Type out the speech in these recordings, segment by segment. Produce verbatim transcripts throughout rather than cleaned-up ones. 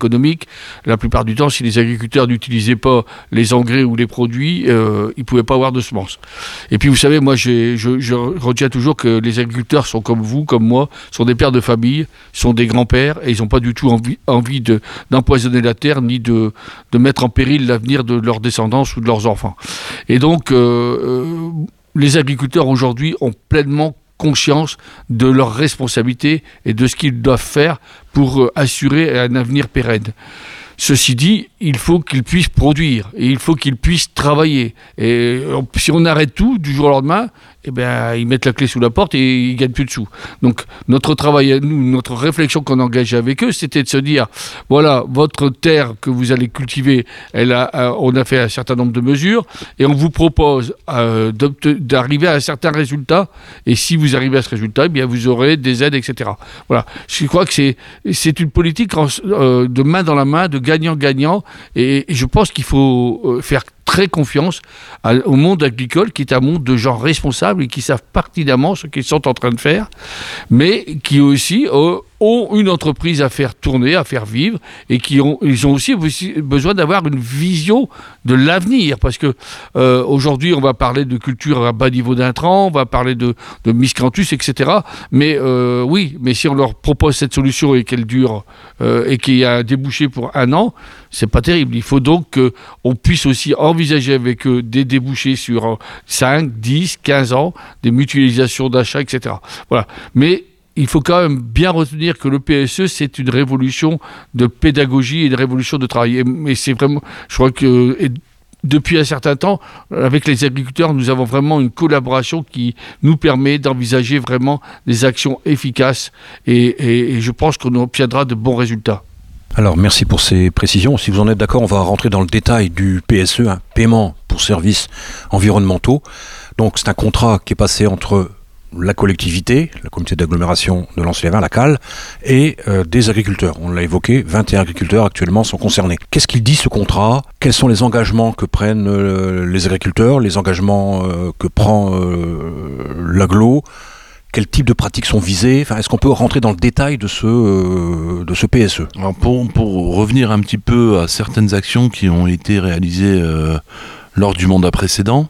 économique. La plupart du temps, si les agriculteurs n'utilisaient pas les engrais ou les produits, euh, ils ne pouvaient pas avoir de semences. Et puis vous savez, moi j'ai, je, je retiens toujours que les agriculteurs sont comme vous, comme moi, sont des pères de famille, sont des grands-pères, et ils n'ont pas du tout envie, envie de, d'empoisonner la terre, ni de, de mettre en péril l'avenir de leur descendance ou de leurs enfants. Et donc, euh, euh, les agriculteurs aujourd'hui ont pleinement conscience de leurs responsabilités et de ce qu'ils doivent faire pour euh, assurer un avenir pérenne. Ceci dit, il faut qu'ils puissent produire et il faut qu'ils puissent travailler. Et si on arrête tout du jour au lendemain, eh ben, ils mettent la clé sous la porte et ils ne gagnent plus de sous. Donc, notre travail à nous, notre réflexion qu'on engageait avec eux, c'était de se dire, voilà, votre terre que vous allez cultiver, elle a, euh, on a fait un certain nombre de mesures et on vous propose euh, d'arriver à un certain résultat. Et si vous arrivez à ce résultat, eh bien, vous aurez des aides, et cetera. Voilà. Je crois que c'est, c'est une politique en, euh, de main dans la main, de gagnant-gagnant. Et, et je pense qu'il faut euh, faire très confiance à, au monde agricole, qui est un monde de gens responsables et qui savent pertinemment ce qu'ils sont en train de faire, mais qui aussi euh, ont une entreprise à faire tourner, à faire vivre, et qui ont, ils ont aussi, aussi besoin d'avoir une vision de l'avenir, parce que euh, aujourd'hui on va parler de culture à bas niveau d'intrants, on va parler de, de miscanthus, et cetera. Mais euh, oui, mais si on leur propose cette solution et qu'elle dure euh, et qu'il y a un débouché pour un an, c'est pas terrible. Il faut donc qu'on puisse aussi envisager avec eux des débouchés sur cinq, dix, quinze ans, des mutualisations d'achats, et cetera. Voilà. Mais il faut quand même bien retenir que le P S E, c'est une révolution de pédagogie et une révolution de travail. Et, et c'est vraiment, je crois que et depuis un certain temps, avec les agriculteurs, nous avons vraiment une collaboration qui nous permet d'envisager vraiment des actions efficaces et, et, et je pense qu'on obtiendra de bons résultats. Alors, merci pour ces précisions. Si vous en êtes d'accord, on va rentrer dans le détail du P S E, un paiement pour services environnementaux. Donc, c'est un contrat qui est passé entre la collectivité, la communauté d'agglomération de Lens-les-Vins, la C A L, et euh, des agriculteurs. On l'a évoqué, vingt et un agriculteurs actuellement sont concernés. Qu'est-ce qu'il dit ce contrat ? Quels sont les engagements que prennent euh, les agriculteurs, les engagements euh, que prend euh, l'agglo ? Quel type de pratiques sont visées ? Enfin, est-ce qu'on peut rentrer dans le détail de ce, euh, de ce P S E ? Alors pour, pour revenir un petit peu à certaines actions qui ont été réalisées euh, lors du mandat précédent,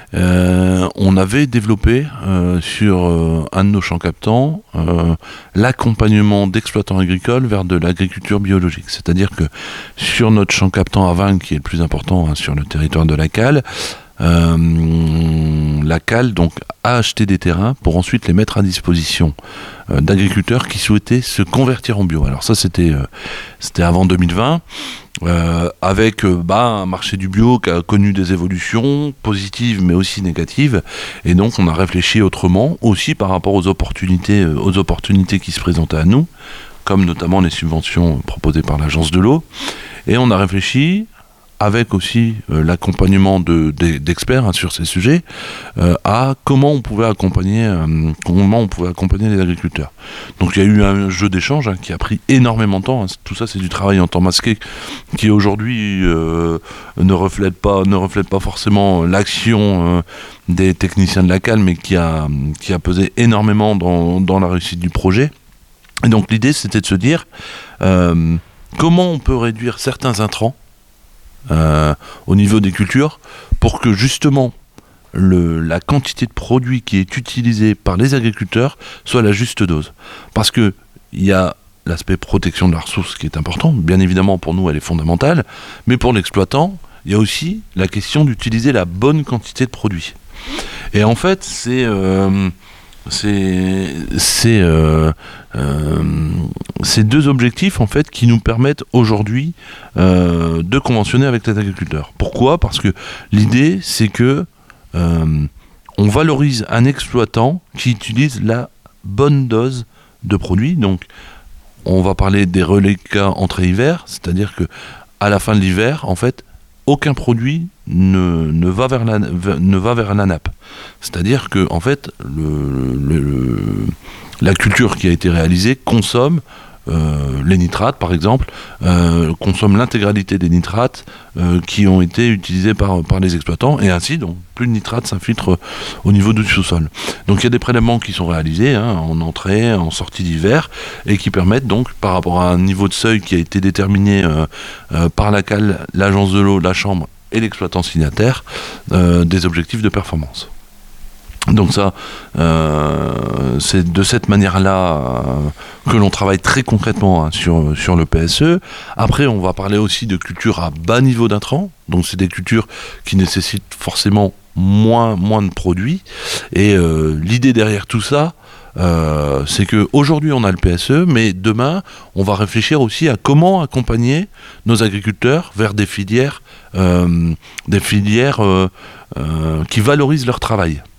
euh, on avait développé euh, sur euh, un de nos champs captants euh, l'accompagnement d'exploitants agricoles vers de l'agriculture biologique. C'est-à-dire que sur notre champ captant à Vingles, qui est le plus important hein, sur le territoire de la C A L, Euh, la C A L donc, a acheté des terrains pour ensuite les mettre à disposition euh, d'agriculteurs qui souhaitaient se convertir en bio. Alors ça c'était, euh, c'était avant deux mille vingt, euh, avec euh, bah, un marché du bio qui a connu des évolutions positives mais aussi négatives, et donc on a réfléchi autrement, aussi par rapport aux opportunités, euh, aux opportunités qui se présentaient à nous, comme notamment les subventions proposées par l'Agence de l'eau, et on a réfléchi avec aussi euh, l'accompagnement de, de, d'experts hein, sur ces sujets, euh, à comment on pouvait accompagner, euh, comment on pouvait accompagner les agriculteurs. Donc il y a eu un jeu d'échange hein, qui a pris énormément de temps. Hein. Tout ça, c'est du travail en temps masqué qui aujourd'hui euh, ne reflète pas, ne reflète pas forcément l'action euh, des techniciens de la C A L, mais qui a, qui a pesé énormément dans, dans la réussite du projet. Et donc l'idée, c'était de se dire euh, comment on peut réduire certains intrants Euh, au niveau des cultures pour que justement le, la quantité de produits qui est utilisée par les agriculteurs soit la juste dose. Parce que il y a l'aspect protection de la ressource qui est important, bien évidemment pour nous elle est fondamentale, mais pour l'exploitant il y a aussi la question d'utiliser la bonne quantité de produits. Et en fait c'est euh, c'est c'est euh, euh, ces deux objectifs en fait qui nous permettent aujourd'hui euh, de conventionner avec les agriculteurs. Pourquoi ? Parce que l'idée c'est que euh, on valorise un exploitant qui utilise la bonne dose de produits. Donc on va parler des reliquats entrée-hiver, c'est-à-dire que à la fin de l'hiver en fait aucun produit ne, ne, va vers la, ne va vers la nappe. C'est-à-dire que en fait, le, le, le, la culture qui a été réalisée consomme euh, les nitrates par exemple, euh, consomment l'intégralité des nitrates euh, qui ont été utilisés par, par les exploitants, et ainsi donc plus de nitrates s'infiltrent au niveau du sous-sol. Donc il y a des prélèvements qui sont réalisés hein, en entrée, en sortie d'hiver, et qui permettent donc par rapport à un niveau de seuil qui a été déterminé euh, euh, par la C A L, l'agence de l'eau, la chambre et l'exploitant signataire, euh, des objectifs de performance. Donc ça, euh, c'est de cette manière-là euh, que l'on travaille très concrètement hein, sur, sur le P S E. Après, on va parler aussi de cultures à bas niveau d'intrants. Donc c'est des cultures qui nécessitent forcément moins, moins de produits. Et euh, l'idée derrière tout ça, euh, c'est qu'aujourd'hui on a le P S E, mais demain on va réfléchir aussi à comment accompagner nos agriculteurs vers des filières, euh, des filières euh, euh, qui valorisent leur travail.